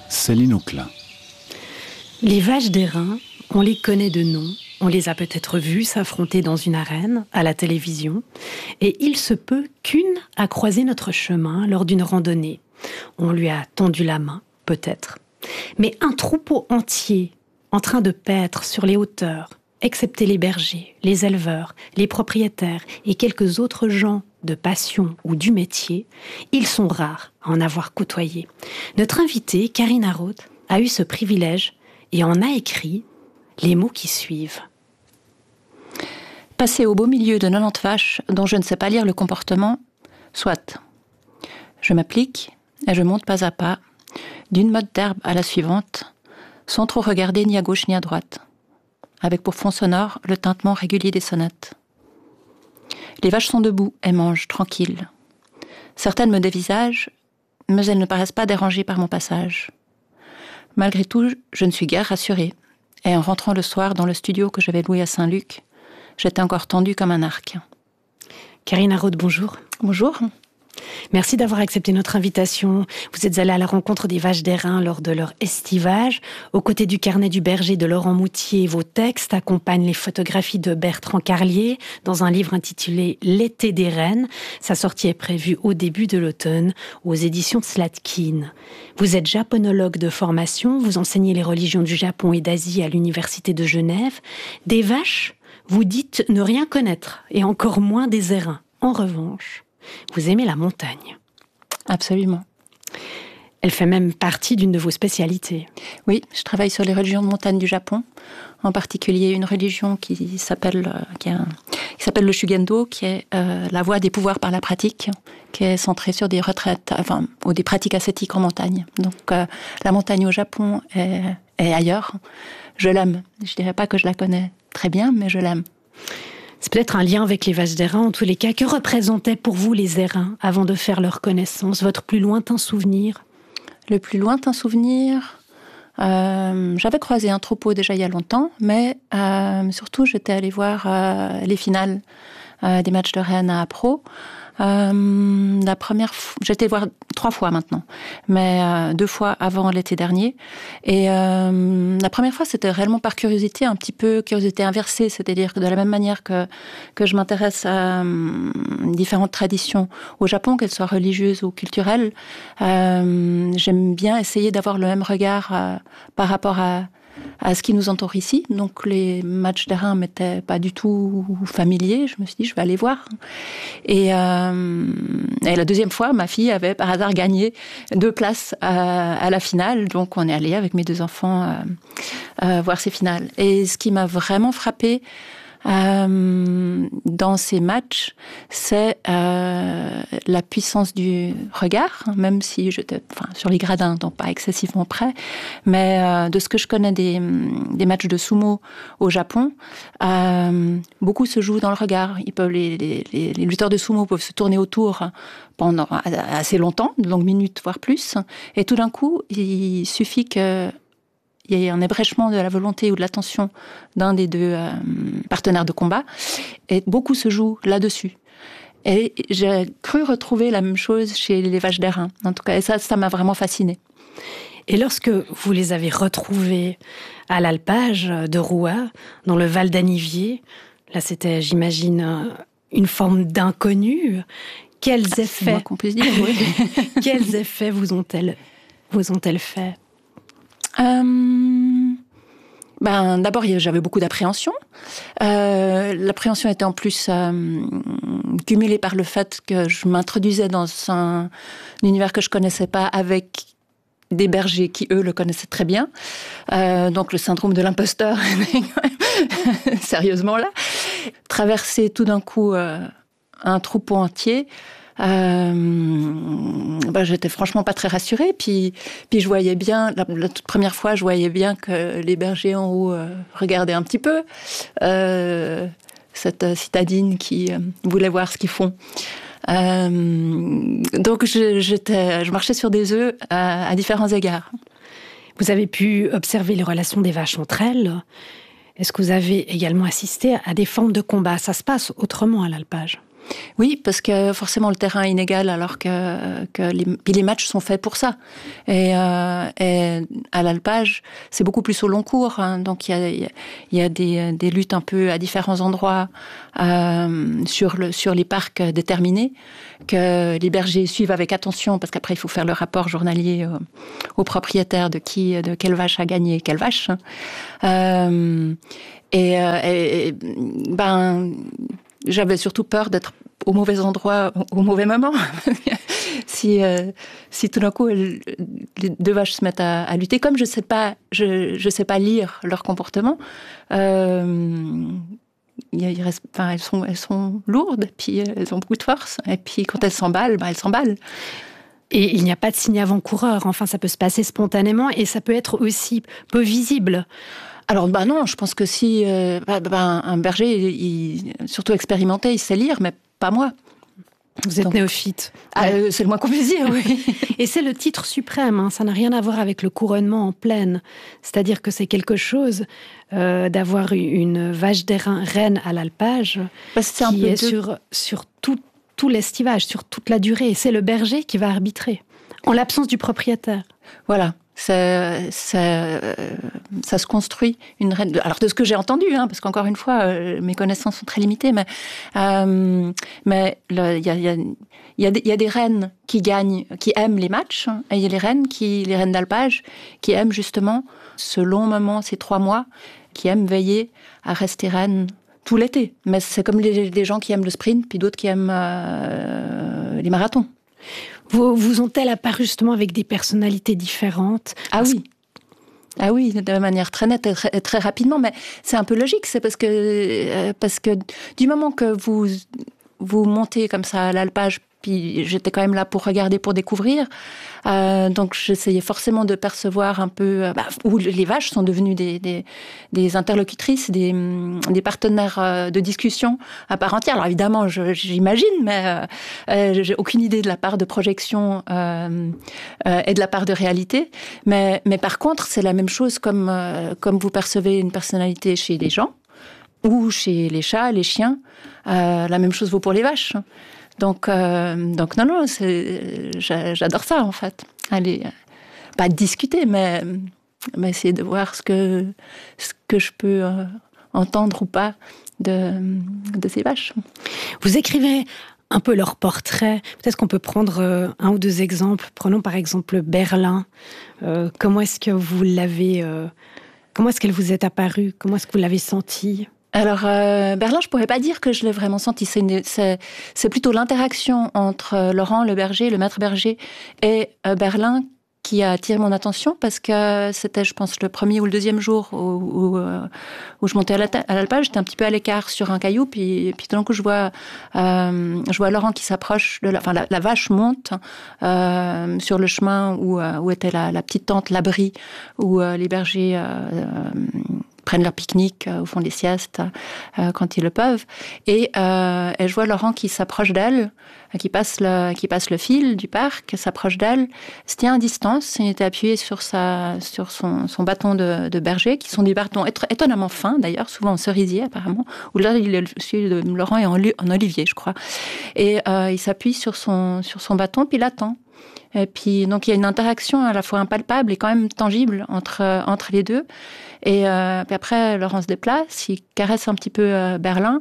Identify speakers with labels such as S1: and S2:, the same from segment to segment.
S1: Céline Auclin.
S2: Les vaches d'airain, on les connaît de nom, on les a peut-être vues s'affronter dans une arène, à la télévision, et il se peut qu'une a croisé notre chemin lors d'une randonnée. On lui a tendu la main, peut-être. Mais un troupeau entier, en train de paître sur les hauteurs, excepté les bergers, les éleveurs, les propriétaires et quelques autres gens de passion ou du métier, ils sont rares à en avoir côtoyé. Notre invitée, Karina Roth, a eu ce privilège et en a écrit les mots qui suivent.
S3: Passer au beau milieu de 90 vaches dont je ne sais pas lire le comportement, soit. Je m'applique et je monte pas à pas, d'une motte d'herbe à la suivante, sans trop regarder ni à gauche ni à droite, avec pour fond sonore le tintement régulier des sonnettes. Les vaches sont debout et mangent, tranquilles. Certaines me dévisagent, mais elles ne paraissent pas dérangées par mon passage. Malgré tout, je ne suis guère rassurée, et en rentrant le soir dans le studio que j'avais loué à Saint-Luc, j'étais encore tendue comme un arc.
S2: Karina Roth, bonjour.
S3: Bonjour.
S2: Merci d'avoir accepté notre invitation. Vous êtes allée à la rencontre des vaches d'airain lors de leur estivage. Aux côtés du carnet du berger de Laurent Moutier, vos textes accompagnent les photographies de Bertrand Carlier dans un livre intitulé L'été des rennes. Sa sortie est prévue au début de l'automne aux éditions de Slatkin. Vous êtes japonologue de formation, vous enseignez les religions du Japon et d'Asie à l'université de Genève. Des vaches, vous dites ne rien connaître, et encore moins des airains. En revanche, vous aimez la montagne.
S3: Absolument.
S2: Elle fait même partie d'une de vos spécialités.
S3: Oui, je travaille sur les religions de montagne du Japon, en particulier une religion qui s'appelle le Shugendo, qui est la voie des pouvoirs par la pratique, qui est centrée sur des retraites, ou des pratiques ascétiques en montagne. Donc la montagne au Japon et ailleurs, je l'aime. Je dirais pas que je la connais très bien, mais je l'aime.
S2: C'est peut-être un lien avec les vaches d'airain, en tous les cas. Que représentaient pour vous les airains avant de faire leur connaissance? Votre plus lointain souvenir?
S3: Le plus lointain souvenir, j'avais croisé un troupeau déjà il y a longtemps, mais surtout j'étais allée voir les finales des matchs de rennes à Pro. La première fois, j'étais voir 3 fois maintenant, mais 2 fois avant l'été dernier. Et la première fois, c'était réellement par curiosité, un petit peu curiosité inversée, c'est-à-dire que de la même manière que je m'intéresse à différentes traditions au Japon, qu'elles soient religieuses ou culturelles, j'aime bien essayer d'avoir le même regard par rapport à ce qui nous entoure ici. Donc les matchs d'airain ne m'étaient pas du tout familiers. Je me suis dit, je vais aller voir. Et la deuxième fois, ma fille avait par hasard gagné 2 places à la finale. Donc on est allé avec mes 2 enfants voir ces finales. Et ce qui m'a vraiment frappée dans ces matchs, c'est la puissance du regard, même si j'étais sur les gradins, donc pas excessivement près, mais de ce que je connais des matchs de sumo au Japon, beaucoup se joue dans le regard. Les lutteurs de sumo peuvent se tourner autour pendant assez longtemps, de longues minutes, voire plus, et tout d'un coup, il suffit que il y a un ébrèchement de la volonté ou de l'attention d'un des 2 partenaires de combat, et beaucoup se joue là-dessus. Et j'ai cru retrouver la même chose chez les vaches d'airain, en tout cas, et ça m'a vraiment fascinée.
S2: Et lorsque vous les avez retrouvées à l'alpage de Roua, dans le Val d'Anivier, là c'était, j'imagine, une forme d'inconnu. Quels effets,
S3: c'est moi qu'on puisse dire, oui.
S2: Quels effets vous ont-elles fait?
S3: D'abord, j'avais beaucoup d'appréhension. L'appréhension était en plus cumulée par le fait que je m'introduisais dans un univers que je connaissais pas avec des bergers qui, eux, le connaissaient très bien. Donc, le syndrome de l'imposteur est sérieusement là. Traverser tout d'un coup un troupeau entier, j'étais franchement pas très rassurée. Puis je voyais bien, la toute première fois, je voyais bien que les bergers en haut regardaient un petit peu cette citadine qui voulait voir ce qu'ils font. Donc je marchais sur des œufs à différents égards.
S2: Vous avez pu observer les relations des vaches entre elles. Est-ce que vous avez également assisté à des formes de combat? Ça se passe autrement à l'alpage?
S3: Oui, parce que forcément le terrain est inégal alors puis les matchs sont faits pour ça. Et à l'alpage, c'est beaucoup plus au long cours. Hein, donc il y a des luttes un peu à différents endroits sur les parcs déterminés que les bergers suivent avec attention parce qu'après il faut faire le rapport journalier au propriétaire de quelle vache a gagné quelle vache. J'avais surtout peur d'être au mauvais endroit, au mauvais moment. si tout d'un coup, les deux vaches se mettent à lutter, comme je sais pas lire leur comportement, elles sont lourdes, puis elles ont beaucoup de force. Et puis quand elles s'emballent, elles s'emballent.
S2: Et il n'y a pas de signe avant-coureur. Enfin, ça peut se passer spontanément et ça peut être aussi peu visible.
S3: Alors, non, je pense que si un berger, surtout expérimenté, il sait lire, mais pas moi.
S2: Vous êtes néophyte.
S3: C'est le moins qu'on puisse dire, oui.
S2: Et c'est le titre suprême, hein, ça n'a rien à voir avec le couronnement en plaine. C'est-à-dire que c'est quelque chose d'avoir une vache d'airain reine à l'alpage qui est sur tout l'estivage, sur toute la durée. Et c'est le berger qui va arbitrer, en l'absence du propriétaire.
S3: Voilà. Ça se construit une reine. Alors de ce que j'ai entendu, hein, parce qu'encore une fois, mes connaissances sont très limitées, mais il y a des reines qui gagnent, qui aiment les matchs, hein, et il y a les reines d'alpage, qui aiment justement ce long moment, ces 3 mois, qui aiment veiller à rester reines tout l'été. Mais c'est comme les gens qui aiment le sprint, puis d'autres qui aiment les marathons.
S2: Vous ont-elles apparu justement avec des personnalités différentes?
S3: Ah oui, de manière très nette et très rapidement, mais c'est un peu logique, c'est parce que du moment que vous montez comme ça à l'alpage, puis j'étais quand même là pour regarder, pour découvrir, donc j'essayais forcément de percevoir un peu où les vaches sont devenues des interlocutrices, des partenaires de discussion à part entière. Alors évidemment, j'imagine, mais j'ai aucune idée de la part de projection et de la part de réalité. Mais par contre, c'est la même chose comme vous percevez une personnalité chez les gens ou chez les chats, les chiens. La même chose vaut pour les vaches. Donc non, j'adore ça en fait. Aller, pas discuter, mais essayer de voir ce que je peux entendre ou pas de ces vaches.
S2: Vous écrivez un peu leur portrait. Peut-être qu'on peut prendre un ou deux exemples. Prenons par exemple Berlin. Comment est-ce que vous l'avez comment est-ce qu'elle vous est apparue? Comment est-ce que vous l'avez sentie?
S3: Alors, Berlin, je pourrais pas dire que je l'ai vraiment senti. C'est plutôt l'interaction entre Laurent, le berger, le maître berger, et Berlin qui a attiré mon attention parce que c'était, je pense, le premier ou le deuxième jour où je montais à l'alpage. J'étais un petit peu à l'écart sur un caillou, puis tout d'un coup, je vois Laurent qui s'approche la vache monte sur le chemin où était la petite tente, l'abri, où les bergers prennent leur pique-nique au fond des siestes quand ils le peuvent. Et je vois Laurent qui s'approche d'elle, qui passe le fil du parc, s'approche d'elle, se tient à distance. Il était appuyé sur son bâton de berger, qui sont des bâtons étonnamment fins, d'ailleurs, souvent en cerisier apparemment. Ou là, celui de Laurent est en olivier, je crois. Et il s'appuie sur son bâton, puis il attend. Et puis, donc, il y a une interaction à la fois impalpable et quand même tangible entre les deux. Et puis après, Laurent se déplace, il caresse un petit peu Berlin.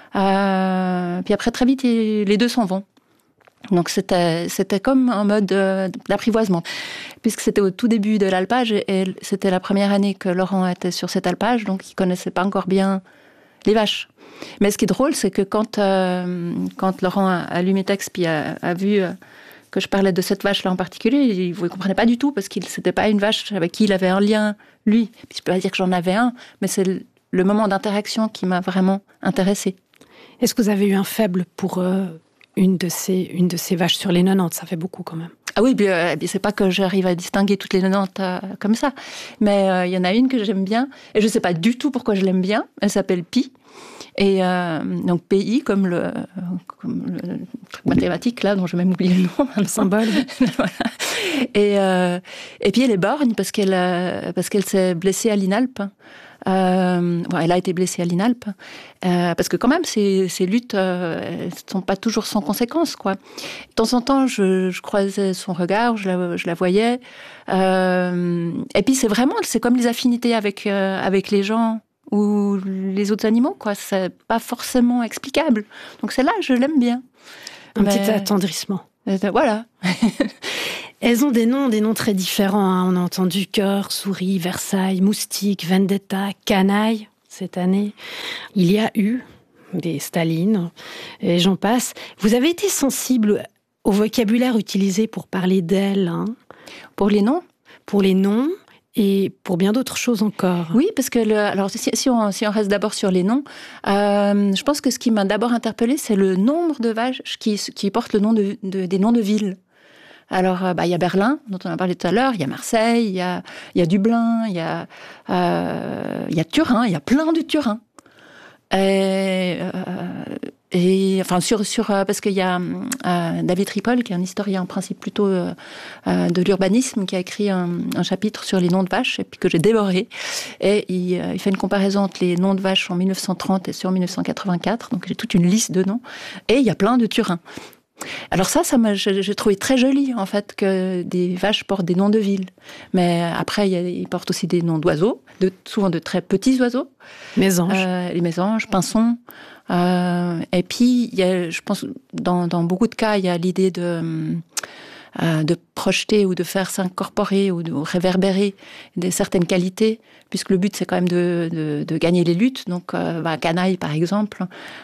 S3: Puis après, très vite, les deux s'en vont. Donc, c'était comme un mode d'apprivoisement. Puisque c'était au tout début de l'alpage, et c'était la première année que Laurent était sur cet alpage, donc il ne connaissait pas encore bien les vaches. Mais ce qui est drôle, c'est que quand Laurent a lu mes textes, puis a vu que je parlais de cette vache-là en particulier, il ne comprenait pas du tout, parce que c'était pas une vache avec qui il avait un lien, lui. Puis je peux pas dire que j'en avais un, mais c'est le moment d'interaction qui m'a vraiment intéressée.
S2: Est-ce que vous avez eu un faible pour une de ces vaches sur les 90? Ça fait beaucoup quand même.
S3: Ah oui, c'est pas que j'arrive à distinguer toutes les 90 comme ça. Mais il y en a une que j'aime bien, et je sais pas du tout pourquoi je l'aime bien. Elle s'appelle Pi. Et donc pays comme le truc mathématique là dont j'ai même oublié le nom,
S2: le symbole.
S3: Voilà. Et puis elle est borgne parce qu'elle s'est blessée à l'INALP. Elle a été blessée à l'INALP parce que quand même ces luttes ne sont pas toujours sans conséquences, quoi. De temps en temps je croisais son regard, je la voyais, et puis c'est comme les affinités avec les gens ou les autres animaux, quoi. C'est pas forcément explicable, donc celle-là je l'aime bien.
S2: Petit attendrissement.
S3: Voilà.
S2: Elles ont des noms très différents, hein. On a entendu Cœur, Souris, Versailles, Moustique, Vendetta, Canaille cette année. Il y a eu des Staline, et j'en passe. Vous avez été sensible au vocabulaire utilisé pour parler d'elles, hein.
S3: Pour les noms ?
S2: Pour les noms et pour bien d'autres choses encore.
S3: Oui, parce que alors si on reste d'abord sur les noms, je pense que ce qui m'a d'abord interpellée, c'est le nombre de vaches qui portent le nom des noms de villes. Alors, il y a Berlin, dont on a parlé tout à l'heure, il y a Marseille, il y a Dublin, il y a Turin, il y a plein de Turin. Et enfin parce qu'il y a David Ripoll, qui est un historien en principe plutôt de l'urbanisme, qui a écrit un chapitre sur les noms de vaches, et puis que j'ai dévoré. Et il fait une comparaison entre les noms de vaches en 1930 et sur 1984. Donc j'ai toute une liste de noms. Et il y a plein de Turin. Alors j'ai trouvé très joli, en fait, que des vaches portent des noms de villes. Mais après, ils portent aussi des noms d'oiseaux, souvent de très petits oiseaux.
S2: Mésanges.
S3: Les mésanges, pinsons. Et puis, je pense, dans beaucoup de cas, il y a l'idée de projeter ou de faire s'incorporer ou de réverbérer certaines qualités, puisque le but, c'est quand même de gagner les luttes. Donc, canaille, par exemple,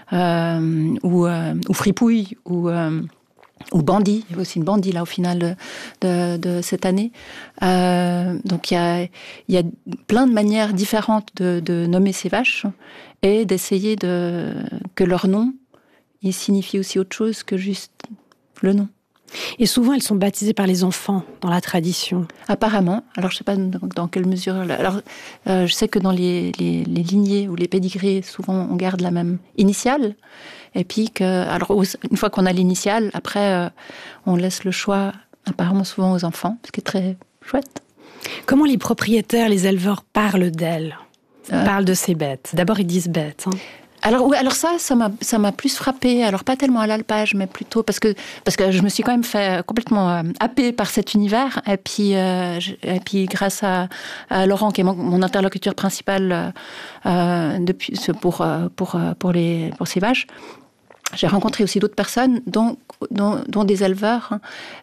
S3: ou fripouille, ou bandit. Il y a aussi une bandit, là, au final de cette année. Donc, il y a plein de manières différentes de nommer ces vaches et d'essayer que leur nom, il signifie aussi autre chose que juste le nom.
S2: Et souvent, elles sont baptisées par les enfants dans la tradition.
S3: Apparemment. Alors, je ne sais pas dans quelle mesure. Alors, je sais que dans les lignées ou les pédigrés, souvent, on garde la même initiale. Et puis, une fois qu'on a l'initiale, après, on laisse le choix, apparemment, souvent aux enfants, ce qui est très chouette.
S2: Comment les propriétaires, les éleveurs parlent d'elles, parlent de ces bêtes? D'abord, ils disent bêtes, hein.
S3: Alors ça m'a plus frappée. Alors pas tellement à l'alpage, mais plutôt parce que je me suis quand même fait complètement happer par cet univers. Et puis grâce à Laurent, qui est mon interlocuteur principal depuis pour ces vaches. J'ai rencontré aussi d'autres personnes, dont des éleveurs,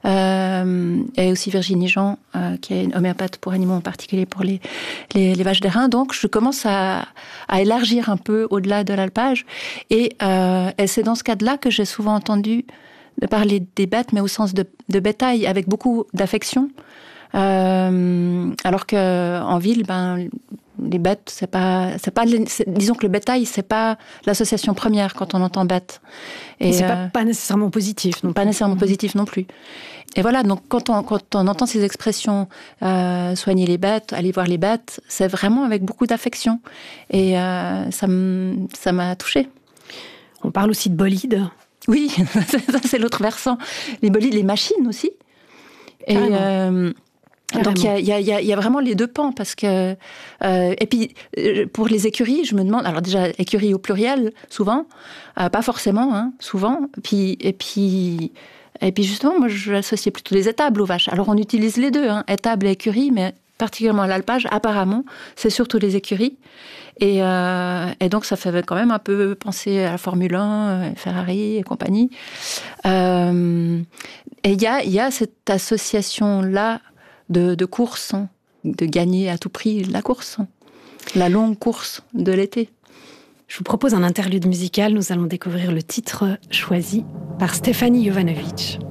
S3: et aussi Virginie Jean, qui est une homéopathe pour animaux, en particulier pour les vaches d'airain. Donc, je commence à élargir un peu au-delà de l'alpage. Et c'est dans ce cadre-là que j'ai souvent entendu parler des bêtes, mais au sens de bétail, avec beaucoup d'affection. Alors qu'en ville, les bêtes, disons que le bétail, c'est pas l'association première quand on entend bête.
S2: Et c'est pas nécessairement positif, non?
S3: Pas nécessairement positif non plus. Et voilà, donc quand on entend ces expressions, soigner les bêtes, aller voir les bêtes, c'est vraiment avec beaucoup d'affection. Et ça m'a touchée.
S2: On parle aussi de bolides. Oui,
S3: ça c'est l'autre versant. Les bolides, les machines aussi. Et donc il y a vraiment les deux pans, parce que et puis pour les écuries, je me demande, alors déjà écuries au pluriel souvent, pas forcément, hein, souvent, et puis justement moi je associais plutôt les étables aux vaches. Alors on utilise les deux, hein, étables et écuries, mais particulièrement à l'alpage, apparemment c'est surtout les écuries, et donc ça fait quand même un peu penser à la Formule 1, Ferrari et compagnie. Et il y a cette association là de course, de gagner à tout prix la course, la longue course de l'été.
S2: Je vous propose un interlude musical. Nous allons découvrir le titre choisi par Stefani Jovanovic.